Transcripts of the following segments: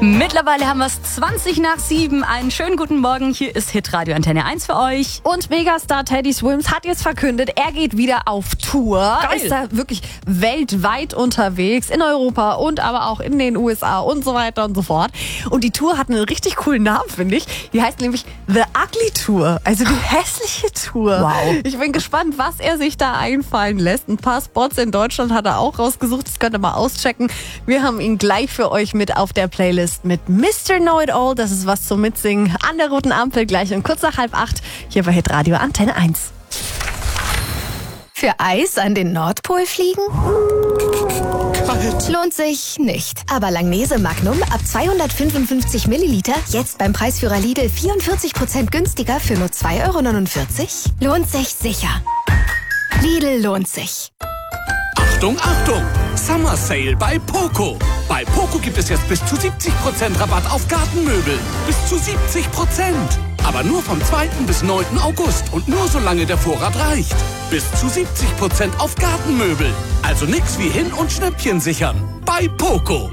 Mittlerweile haben wir es 20:20. Einen schönen guten Morgen. Hier ist Hitradio Antenne 1 für euch. Und Megastar Teddy Swims hat jetzt verkündet, er geht wieder auf Tour. Geil. Ist da wirklich weltweit unterwegs, in Europa und aber auch in den USA und so weiter und so fort. Und die Tour hat einen richtig coolen Namen, finde ich. Die heißt nämlich The Ugly Tour, also die hässliche Tour. Wow. Ich bin gespannt, was er sich da einfallen lässt. Ein paar Spots in Deutschland hat er auch rausgesucht. Das könnt ihr mal auschecken. Wir haben ihn gleich für euch mit auf der Playlist mit Mr. Know-It-All. Das ist was zum Mitsingen an der roten Ampel gleich um kurz nach 7:30 hier bei Hitradio Antenne 1. Für Eis an den Nordpol fliegen? Kalt. Lohnt sich nicht. Aber Langnese Magnum ab 255 Milliliter jetzt beim Preisführer Lidl 44% günstiger für nur 2,49 €? Lohnt sich sicher. Lidl lohnt sich. Achtung, Achtung! Summer Sale bei Poco. Bei Poco gibt es jetzt bis zu 70% Rabatt auf Gartenmöbel. Bis zu 70%. Aber nur vom 2. bis 9. August und nur solange der Vorrat reicht. Bis zu 70% auf Gartenmöbel. Also nix wie hin- und Schnäppchen sichern. Bei Poco.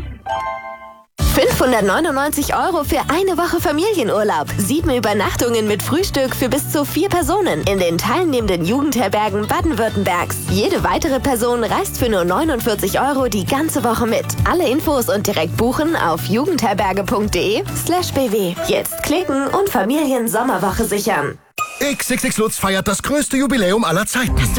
599 € für eine Woche Familienurlaub. 7 Übernachtungen mit Frühstück für bis zu 4 Personen in den teilnehmenden Jugendherbergen Baden-Württembergs. Jede weitere Person reist für nur 49 € die ganze Woche mit. Alle Infos und direkt buchen auf jugendherberge.de/bw. Jetzt klicken und Familien-Sommerwoche sichern. XXX Lutz feiert das größte Jubiläum aller Zeiten.